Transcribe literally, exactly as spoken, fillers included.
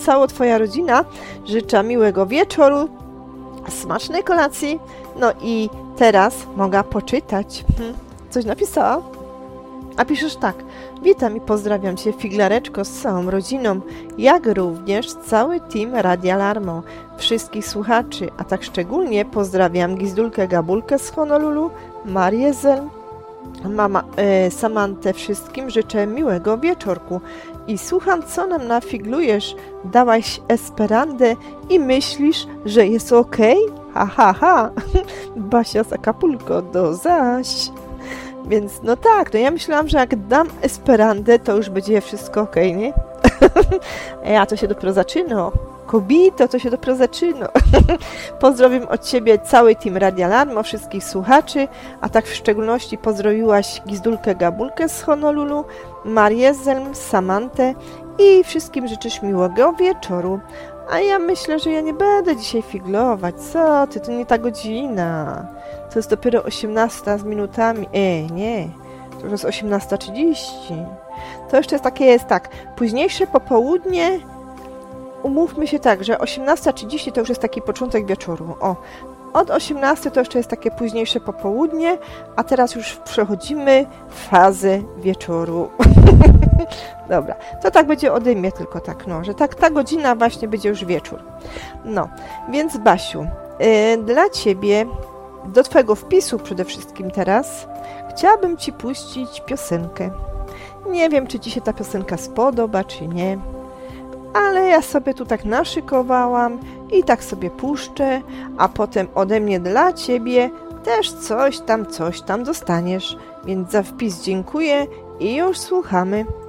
cała twoja rodzina życzę miłego wieczoru, smacznej kolacji, no i teraz mogę poczytać. Hm, coś napisała? A piszesz tak: witam i pozdrawiam Cię, Figlareczko, z całą rodziną, jak również cały team Radia Larmo, wszystkich słuchaczy, a tak szczególnie pozdrawiam Gizdulkę Gabulkę z Honolulu, Marię Zelm, mama, e, Samantę, wszystkim życzę miłego wieczorku i słucham, co nam nafiglujesz, dałaś esperandę i myślisz, że jest okej? Ha, ha, ha, Basia z Acapulco, do zaś. Więc no tak, no ja myślałam, że jak dam esperandę, to już będzie wszystko okej, nie? Ja, to się dopiero zaczyna. Kobito, to się dopiero zaczyna. Pozdrowiam od Ciebie cały team Radia Larmo, wszystkich słuchaczy, a tak w szczególności pozdrowiłaś Gizdulkę Gabulkę z Honolulu, Marię Zelm, Samantę i wszystkim życzysz miłego wieczoru. A ja myślę, że ja nie będę dzisiaj figlować. Co ty, to nie ta godzina. To jest dopiero osiemnasta z minutami. E, nie, to już jest osiemnasta trzydzieści. To jeszcze jest takie, jest tak, późniejsze popołudnie, umówmy się tak, że osiemnasta trzydzieści to już jest taki początek wieczoru. O, od osiemnastej to jeszcze jest takie późniejsze popołudnie, a teraz już przechodzimy w fazę wieczoru. Dobra, to tak będzie ode mnie tylko tak, no, że tak ta godzina właśnie będzie już wieczór. No, więc Basiu, yy, dla Ciebie, do Twojego wpisu przede wszystkim teraz, chciałabym Ci puścić piosenkę. Nie wiem, czy Ci się ta piosenka spodoba, czy nie, ale ja sobie tu tak naszykowałam i tak sobie puszczę, a potem ode mnie dla Ciebie też coś tam, coś tam dostaniesz. Więc za wpis dziękuję i już słuchamy.